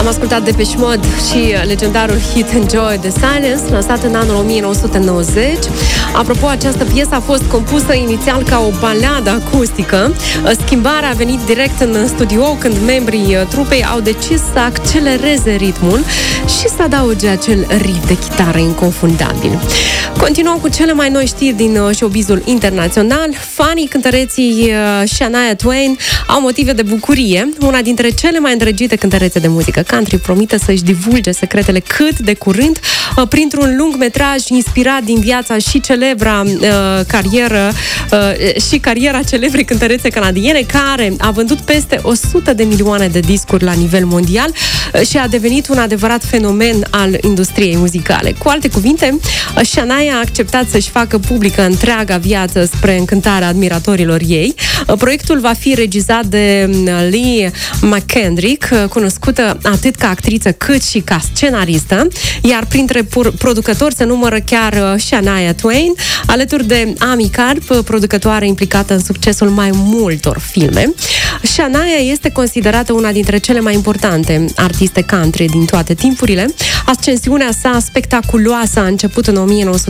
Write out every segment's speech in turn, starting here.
ascultat Depeche Mode și legendarul hit Enjoy the Silence, lansat în anul 1990. Apropo, această piesă a fost compusă inițial ca o baladă acustică. Schimbarea a venit direct în studio când membrii trupei au decis să accelereze ritmul și să adauge acel riff de chitară inconfundabil. Continuăm cu cele mai noi știri din showbizul internațional. Fanii cântăreții Shania Twain au motive de bucurie. Una dintre cele mai îndrăgite cântărețe de muzică country promite să-și divulge secretele cât de curând printr-un lung metraj inspirat din viața și celebra carieră și cariera celebrei cântărețe canadiene, care a vândut peste 100 de milioane de discuri la nivel mondial și a devenit un adevărat fenomen al industriei muzicale. Cu alte cuvinte, Shania a acceptat să-și facă publică întreaga viață spre încântarea admiratorilor ei. Proiectul va fi regizat de Lee McKendrick, cunoscută atât ca actriță cât și ca scenaristă, iar printre producători se numără chiar Shania Twain, alături de Amy Carp, producătoare implicată în succesul mai multor filme. Shania este considerată una dintre cele mai importante artiste country din toate timpurile. Ascensiunea sa spectaculoasă a început în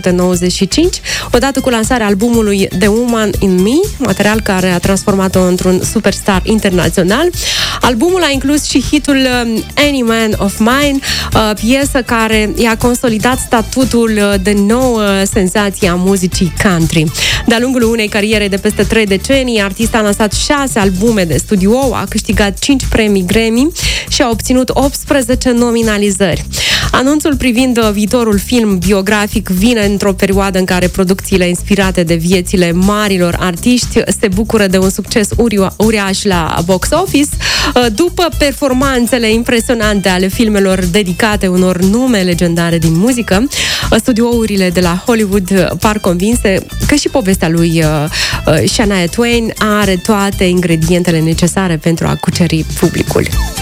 1995, odată cu lansarea albumului The Woman in Me, material care a transformat-o într-un superstar internațional. Albumul a inclus și hitul Any Man of Mine, piesă care i-a consolidat statutul de nouă senzație a muzicii country. De-a lungul unei cariere de peste 3 decenii, artista a lansat 6 albume de studio, a câștigat 5 premii Grammy și a obținut 18 nominalizări. Anunțul privind viitorul film biografic vine într-o perioadă în care producțiile inspirate de viețile marilor artiști se bucură de un succes uriaș la box office. După performanțele impresionante ale filmelor dedicate unor nume legendare din muzică, studiourile de la Hollywood par convinse că și povestea lui Shania Twain are toate ingredientele necesare pentru a cuceri publicul.